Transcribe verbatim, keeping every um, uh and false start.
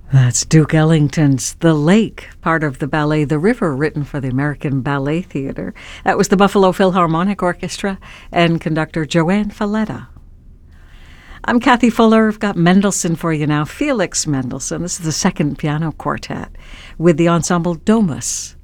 That's Duke Ellington's The Lake, part of the ballet The River, written for the American Ballet Theatre. That was the Buffalo Philharmonic Orchestra and conductor Joanne Falletta. I'm Kathy Fuller. I've got Mendelssohn for you now. Felix Mendelssohn. This is the second piano quartet with the ensemble Domus.